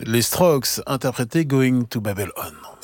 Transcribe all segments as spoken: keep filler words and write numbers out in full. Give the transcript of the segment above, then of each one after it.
Les Strokes interprétaient Going to Babylon.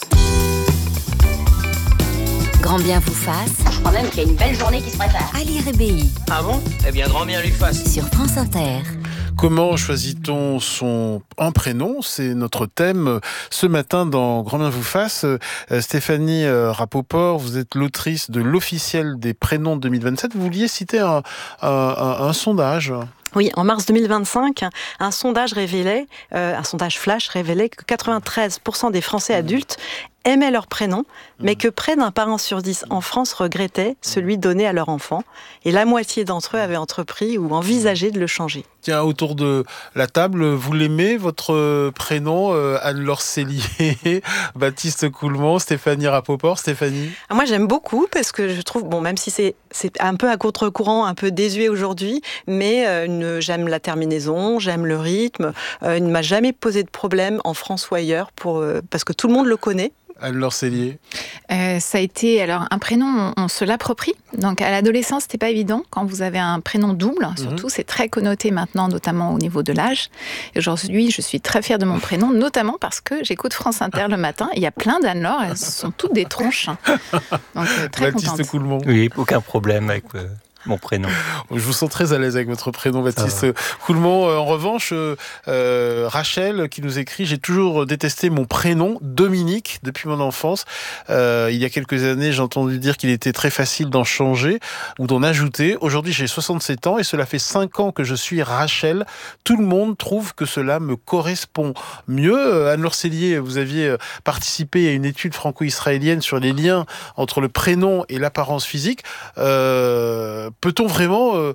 Grand bien vous fasse. Je crois même qu'il y a une belle journée qui se prépare. Ali Rébéi. Ah bon ? Eh bien, grand bien lui fasse. Sur France Inter. Comment choisit-on son un prénom ? C'est notre thème ce matin dans Grand bien vous fasse. Euh, Stéphanie euh, Rapoport, vous êtes l'autrice de l'officiel des prénoms deux mille vingt-sept. Vous vouliez citer un, un, un, un sondage ? Oui, en mars deux mille vingt-cinq, un sondage révélait, euh, un sondage flash révélait que quatre-vingt-treize pour cent des Français adultes aimaient leur prénom, mais que près d'un parent sur dix en France regrettait celui donné à leur enfant. Et la moitié d'entre eux avaient entrepris ou envisagé de le changer. Tiens, autour de la table, vous l'aimez, votre prénom, euh, Anne-Laure Cellier, Baptiste Coulmont, Stéphanie Rapoport. Stéphanie ? Moi, j'aime beaucoup parce que je trouve, bon, même si c'est, c'est un peu à contre-courant, un peu désuet aujourd'hui, mais euh, une, j'aime la terminaison, j'aime le rythme. Euh, il ne m'a jamais posé de problème en France ou ailleurs pour, euh, parce que tout le monde le connaît. Anne-Laure Cellier. Euh, ça a été alors un prénom, on, on se l'approprie. Donc à l'adolescence, c'était pas évident quand vous avez un prénom double. Surtout, mmh. c'est très connoté maintenant, notamment au niveau de l'âge. Et aujourd'hui, je suis très fière de mon prénom, notamment parce que j'écoute France Inter le matin. Il y a plein d'Anne-Laure, elles sont toutes des tronches. Donc euh, très Baptiste contente. Coulmont. Oui, aucun problème avec euh, mon prénom. Je vous sens très à l'aise avec votre prénom, Baptiste Coulmont. En revanche, euh, Rachel qui nous écrit « J'ai toujours détesté mon prénom, Dominique, depuis mon enfance. Euh, il y a quelques années, j'ai entendu dire qu'il était très facile d'en changer ou d'en ajouter. Aujourd'hui, j'ai soixante-sept ans et cela fait cinq ans que je suis Rachel. Tout le monde trouve que cela me correspond mieux. » Anne-Laure Cellier, vous aviez participé à une étude franco-israélienne sur les liens entre le prénom et l'apparence physique. Euh, Peut-on vraiment euh,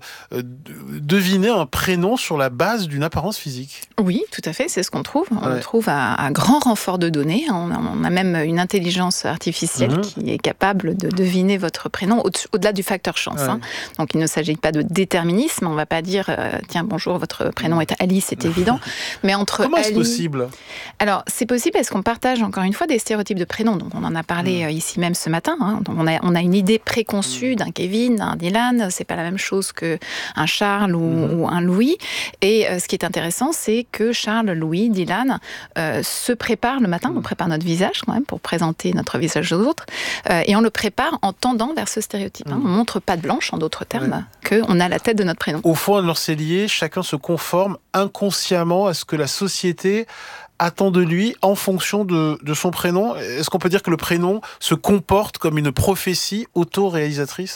deviner un prénom sur la base d'une apparence physique ? Oui, tout à fait, c'est ce qu'on trouve. On ouais. le trouve à, à grand renfort de données. On a, on a même une intelligence artificielle mmh. qui est capable de deviner votre prénom au- au-delà du facteur chance. Ouais. Hein. Donc il ne s'agit pas de déterminisme. On ne va pas dire euh, tiens bonjour, votre prénom est Alice, c'est évident. Mais entre Comment Ali... est-ce possible ? Alors c'est possible parce qu'on partage encore une fois des stéréotypes de prénoms. Donc on en a parlé mmh. ici même ce matin. Hein. Donc, on a on a une idée préconçue mmh. d'un Kevin, d'un Dylan. C'est pas la même chose qu'un Charles ou, mmh. ou un Louis. Et euh, ce qui est intéressant, c'est que Charles, Louis, Dylan euh, se préparent le matin. Mmh. On prépare notre visage quand même pour présenter notre visage aux autres. Euh, et on le prépare en tendant vers ce stéréotype. Mmh. Hein. On montre patte blanche, en d'autres termes, ouais. qu'on a la tête de notre prénom. Au fond, Anne-Laure Cellier, chacun se conforme inconsciemment à ce que la société attend de lui en fonction de, de son prénom. Est-ce qu'on peut dire que le prénom se comporte comme une prophétie auto-réalisatrice ?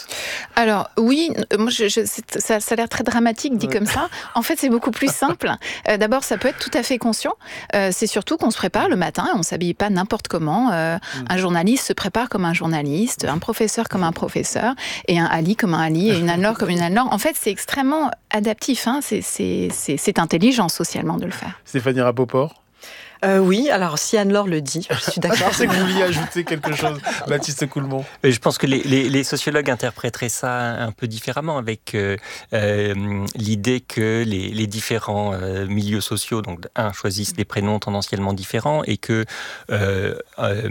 Alors oui, moi je, je, ça, ça a l'air très dramatique dit ouais. comme ça. En fait, c'est beaucoup plus simple. Euh, d'abord, ça peut être tout à fait conscient. Euh, c'est surtout qu'on se prépare le matin et on ne s'habille pas n'importe comment. Euh, mmh. Un journaliste se prépare comme un journaliste, un professeur comme un professeur, et un Ali comme un Ali, et une Anne-Laure comme une Anne-Laure. En fait, c'est extrêmement adaptif. Hein. C'est, c'est, c'est, c'est intelligent socialement de le faire. Stéphanie Rapoport ? Euh, oui, alors si Anne-Laure le dit, je suis d'accord. Je pensais que vous vouliez ajouter quelque chose, Baptiste Coulmont. Je pense que les, les, les sociologues interpréteraient ça un peu différemment, avec euh, euh, l'idée que les, les différents euh, milieux sociaux, donc un, choisissent des prénoms tendanciellement différents, et que, euh, euh,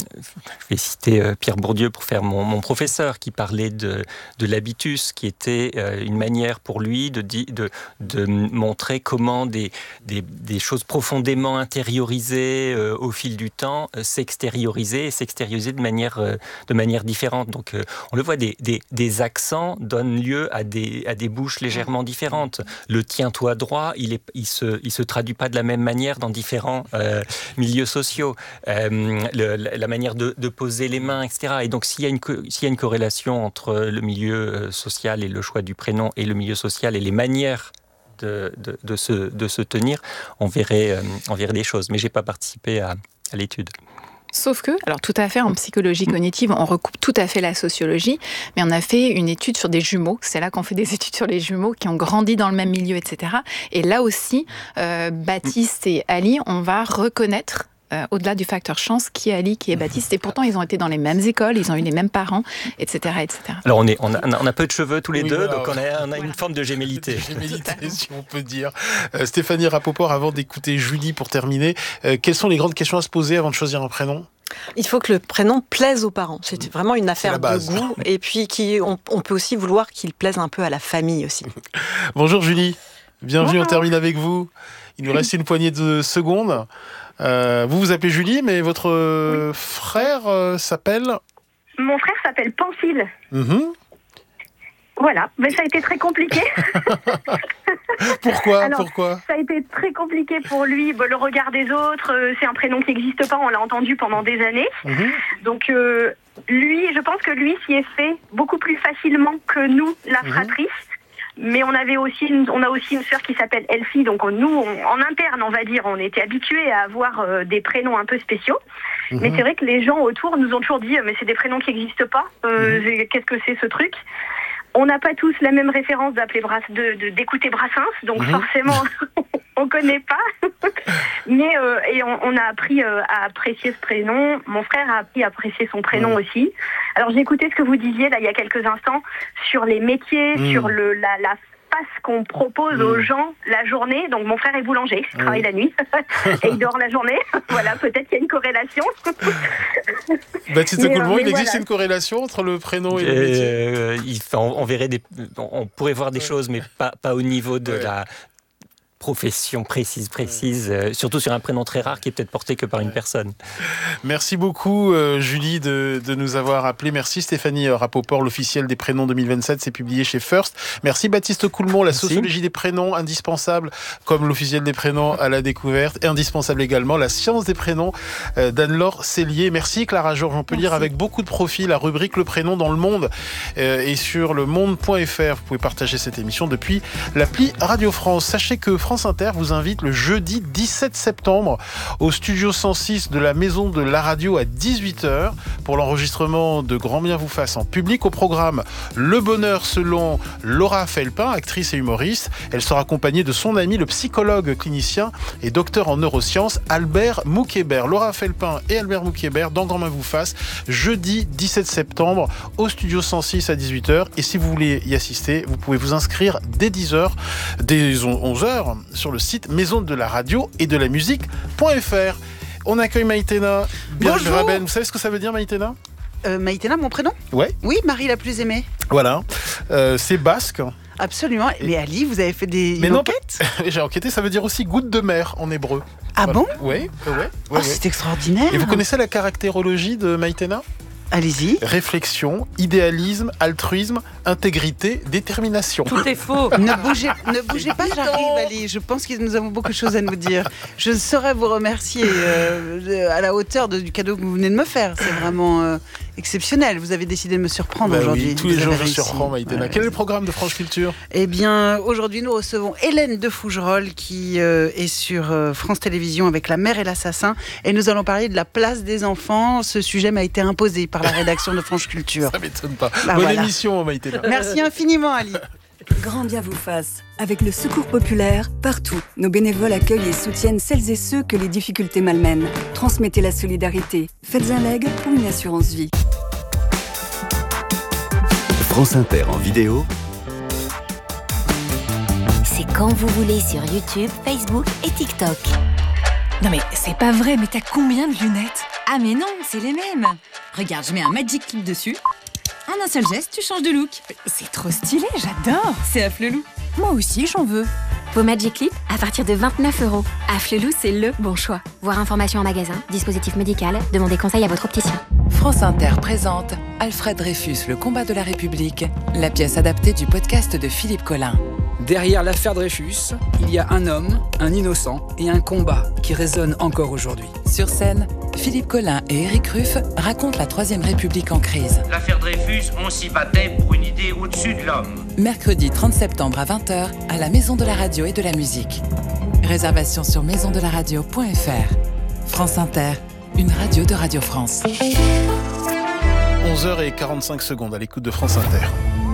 je vais citer euh, Pierre Bourdieu pour faire mon, mon professeur, qui parlait de, de l'habitus, qui était euh, une manière pour lui de, de, de montrer comment des, des, des choses profondément intérieures Euh, au fil du temps, euh, s'extérioriser et s'extérioriser de manière, euh, de manière différente. Donc, euh, on le voit, des, des, des accents donnent lieu à des, à des bouches légèrement différentes. Le tiens-toi droit, il ne il se, il se traduit pas de la même manière dans différents euh, milieux sociaux. Euh, le, la manière de, de poser les mains, et cetera. Et donc, s'il y a une, s'il y a une corrélation entre le milieu social et le choix du prénom et le milieu social et les manières De, de, de, se, de se tenir, on verrait, euh, on verrait des choses. Mais je n'ai pas participé à, à l'étude. Sauf que, alors tout à fait, en psychologie cognitive, on recoupe tout à fait la sociologie, mais on a fait une étude sur des jumeaux. C'est là qu'on fait des études sur les jumeaux qui ont grandi dans le même milieu, et cetera. Et là aussi, euh, Baptiste et Ali, on va reconnaître Euh, au-delà du facteur chance, qui est Ali, qui est Baptiste. Et pourtant, ils ont été dans les mêmes écoles, ils ont eu les mêmes parents, et cetera et cetera. Alors, on, est, on, a, on a peu de cheveux tous les oui, deux, voilà, donc on a, on a voilà. une forme de gémellité. De gémellité, si on peut dire. Euh, Stéphanie Rapoport, avant d'écouter Julie pour terminer, euh, quelles sont les grandes questions à se poser avant de choisir un prénom ? Il faut que le prénom plaise aux parents. C'est vraiment une affaire de goût. Et puis, qui, on, on peut aussi vouloir qu'il plaise un peu à la famille aussi. Bonjour Julie. Bienvenue, Bonjour. On termine avec vous. Il nous reste une poignée de secondes. Euh, vous vous appelez Julie, mais votre oui. frère euh, s'appelle... Mon frère s'appelle Pampile. Mm-hmm. Voilà, mais ça a été très compliqué. Pourquoi Alors, Pourquoi ça a été très compliqué pour lui. Bah, le regard des autres, euh, c'est un prénom qui n'existe pas, on l'a entendu pendant des années. Mm-hmm. Donc, euh, lui, je pense que lui s'y est fait beaucoup plus facilement que nous, la fratrie. Mm-hmm. Mais on avait aussi, une, on a aussi une sœur qui s'appelle Elfie. Donc, on, nous, on, en interne, on va dire, on était habitués à avoir euh, des prénoms un peu spéciaux. Mm-hmm. Mais c'est vrai que les gens autour nous ont toujours dit, mais c'est des prénoms qui n'existent pas. Euh, mm-hmm. Qu'est-ce que c'est ce truc ? On n'a pas tous la même référence d'appeler Brass, de, de, d'écouter Brassens, donc mmh. forcément, on connaît pas. Mais euh, et on, on a appris euh, à apprécier ce prénom. Mon frère a appris à apprécier son prénom mmh. aussi. Alors j'ai écouté ce que vous disiez là il y a quelques instants sur les métiers, mmh. sur le la, la face qu'on propose mmh. aux gens la journée. Donc mon frère est boulanger, il mmh. travaille la nuit et il dort la journée. Voilà, peut-être qu'il y a une corrélation. Baptiste Coulmont, euh, il existe voilà. une corrélation entre le prénom et, et le métier. Euh, il, on, on verrait des, on pourrait voir des ouais. choses, mais pas, pas au niveau de ouais. la profession précise, précise, ouais. euh, surtout sur un prénom très rare qui est peut-être porté que par ouais. une personne. Merci beaucoup euh, Julie de, de nous avoir appelé. Merci Stéphanie Rapoport, l'officiel des prénoms deux mille vingt-sept, c'est publié chez First. Merci Baptiste Coulmont, la Merci. sociologie des prénoms, indispensable comme l'officiel des prénoms à la découverte, et indispensable également la science des prénoms euh, d'Anne-Laure Cellier. Merci Clara Georges, on peut Merci. lire avec beaucoup de profit la rubrique Le prénom dans le monde euh, et sur le monde point f r. Vous pouvez partager cette émission depuis l'appli Radio France. Sachez que France Inter vous invite le jeudi dix-sept septembre au studio cent six de la Maison de la Radio à dix-huit heures pour l'enregistrement de Grand Bien vous fasse en public. Au programme Le Bonheur selon Laura Felpin, actrice et humoriste. Elle sera accompagnée de son ami, le psychologue clinicien et docteur en neurosciences Albert Moukébert. Laura Felpin et Albert Moukébert dans Grand Bien vous fasse jeudi dix-sept septembre au studio cent six à dix-huit heures. Et si vous voulez y assister, vous pouvez vous inscrire dès dix heures, dès onze heures sur le site maison de la radio et de la musique.fr. On accueille Maïtena Birgraben. Vous savez ce que ça veut dire, Maïtena ? euh, Maïtena, mon prénom ? Ouais. Oui, Marie la plus aimée. Voilà. Euh, c'est basque. Absolument. Mais Ali, vous avez fait des Mais une non, enquête ? J'ai enquêté, ça veut dire aussi goutte de mer en hébreu. Ah voilà. bon ? Oui, ouais, ouais, oh, ouais. C'est extraordinaire. Et vous connaissez la caractérologie de Maïtena ? Allez-y. Réflexion, idéalisme, altruisme, intégrité, détermination. Tout est faux. ne bougez, ne bougez pas, j'arrive, Ali. Je pense que nous avons beaucoup de choses à nous dire. Je ne saurais vous remercier euh, à la hauteur de, du cadeau que vous venez de me faire. C'est vraiment euh, exceptionnel. Vous avez décidé de me surprendre bah aujourd'hui. Oui, tous les vous jours je surprends, Maïtena. Ouais. Quel est le programme de France Culture ? Eh bien, aujourd'hui, nous recevons Hélène de Fougerolles qui euh, est sur euh, France Télévisions avec La Mère et l'Assassin. Et nous allons parler de la place des enfants. Ce sujet m'a été imposé par la rédaction de France Culture. Ça m'étonne pas. Bah, Bonne voilà. émission, Maïtena. Merci infiniment, Ali. Grand Bien vous fasse. Avec le Secours populaire, partout, nos bénévoles accueillent et soutiennent celles et ceux que les difficultés malmènent. Transmettez la solidarité. Faites un leg ou une assurance vie. France Inter en vidéo. C'est quand vous voulez sur YouTube, Facebook et TikTok. Non mais c'est pas vrai, mais t'as combien de lunettes ? Ah mais non, c'est les mêmes. Regarde, je mets un Magic Clip dessus. En un seul geste, tu changes de look. C'est trop stylé, j'adore. C'est Afflelou. Moi aussi, j'en veux. Vos Magic Clip à partir de vingt-neuf euros. Afflelou, c'est le bon choix. Voir information en magasin, dispositif médical, demandez conseil à votre opticien. France Inter présente Alfred Dreyfus, le combat de la République, la pièce adaptée du podcast de Philippe Collin. Derrière l'affaire Dreyfus, il y a un homme, un innocent et un combat qui résonne encore aujourd'hui. Sur scène, Philippe Collin et Éric Ruff racontent la Troisième République en crise. L'affaire Dreyfus, on s'y battait pour une idée au-dessus de l'homme. Mercredi trente septembre à vingt heures, à la Maison de la Radio et de la Musique. Réservation sur maison de la radio point f r. France Inter, une radio de Radio France. onze heures quarante-cinq secondes à l'écoute de France Inter.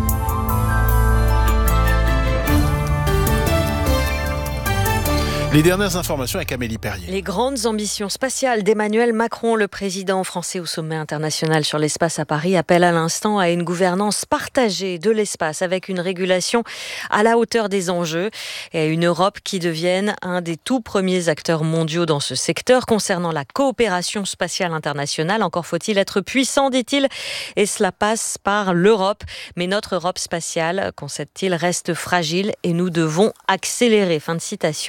Les dernières informations avec Amélie Perrier. Les grandes ambitions spatiales d'Emmanuel Macron, le président français au sommet international sur l'espace à Paris, appelle à l'instant à une gouvernance partagée de l'espace avec une régulation à la hauteur des enjeux et à une Europe qui devienne un des tout premiers acteurs mondiaux dans ce secteur. Concernant la coopération spatiale internationale, encore faut-il être puissant, dit-il, et cela passe par l'Europe. Mais notre Europe spatiale, concède-t-il, reste fragile et nous devons accélérer. Fin de citation.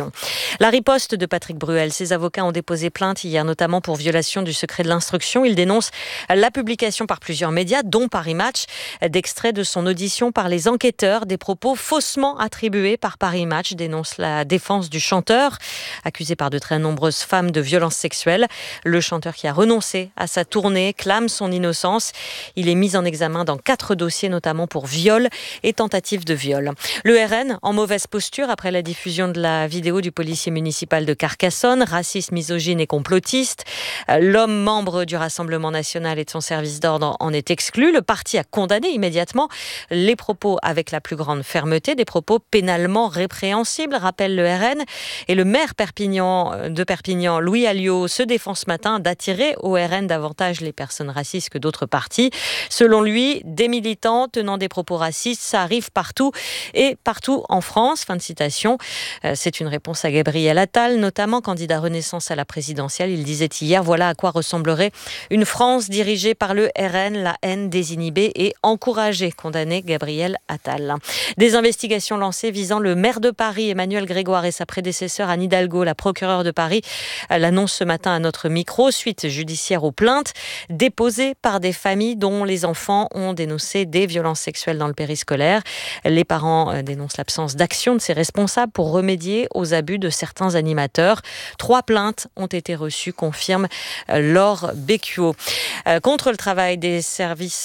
La riposte de Patrick Bruel. Ses avocats ont déposé plainte hier, notamment pour violation du secret de l'instruction. Ils dénoncent la publication par plusieurs médias, dont Paris Match, d'extraits de son audition par les enquêteurs, des propos faussement attribués par Paris Match, dénonce la défense du chanteur, accusé par de très nombreuses femmes de violences sexuelles. Le chanteur qui a renoncé à sa tournée clame son innocence. Il est mis en examen dans quatre dossiers, notamment pour viol et tentative de viol. Le R N en mauvaise posture après la diffusion de la vidéo du policier municipal de Carcassonne, raciste, misogyne et complotiste. L'homme membre du Rassemblement national et de son service d'ordre en est exclu. Le parti a condamné immédiatement les propos avec la plus grande fermeté, des propos pénalement répréhensibles, rappelle le R N. Et le maire Perpignan, de Perpignan, Louis Alliot, se défend ce matin d'attirer au R N davantage les personnes racistes que d'autres partis. Selon lui, des militants tenant des propos racistes, ça arrive partout et partout en France. Fin de citation. C'est une réponse à Gabriel Attal, notamment candidat Renaissance à la présidentielle. Il disait hier, voilà à quoi ressemblerait une France dirigée par le R N, la haine désinhibée et encouragée, condamné Gabriel Attal. Des investigations lancées visant le maire de Paris, Emmanuel Grégoire, et sa prédécesseur Anne Hidalgo, la procureure de Paris, l'annonce ce matin à notre micro, suite judiciaire aux plaintes déposées par des familles dont les enfants ont dénoncé des violences sexuelles dans le périscolaire. Les parents dénoncent l'absence d'action de ces responsables pour remédier aux abus de certains animateurs. Trois plaintes ont été reçues, confirme Laure Becchio. Contre le travail des services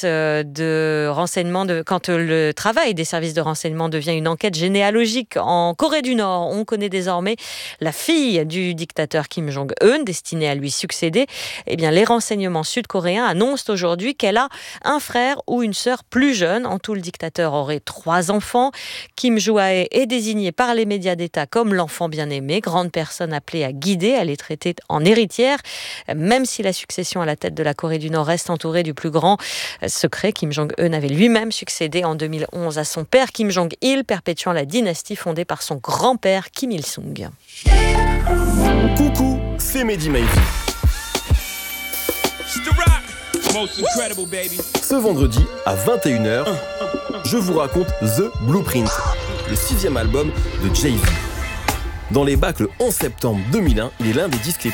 de renseignement, de, quand le travail des services de renseignement devient une enquête généalogique en Corée du Nord, on connaît désormais la fille du dictateur Kim Jong-un, destinée à lui succéder. Eh bien, les renseignements sud-coréens annoncent aujourd'hui qu'elle a un frère ou une sœur plus jeune. En tout, le dictateur aurait trois enfants. Kim Joo-ae est désignée par les médias d'État comme l'enfant bien-aimé, grande personne appelée à guider. Elle est traitée en héritière, même si la succession à la tête de la Corée du Nord reste entourée du plus grand secret. Kim Jong-un avait lui-même succédé en deux mille onze à son père Kim Jong-il, perpétuant la dynastie fondée par son grand-père Kim Il-sung. Coucou, c'est Mehdi Maizy. Ce vendredi à vingt et une heures, je vous raconte The Blueprint, le sixième album de Jay-Z. Dans les bacs le onze septembre deux mille un, il est l'un des disques les